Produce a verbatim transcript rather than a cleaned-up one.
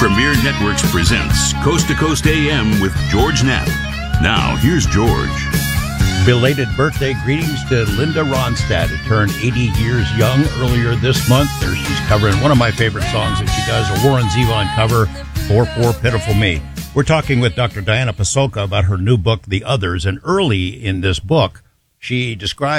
Premier Networks presents Coast to Coast A M with George Knapp. Now, here's George. Belated birthday greetings to Linda Ronstadt, who turned eighty years young earlier this month. There she's covering one of my favorite songs that she does, a Warren Zevon cover, For Poor Pitiful Me. We're talking with Doctor Diana Pasulka about her new book, The Others, and early in this book, she describes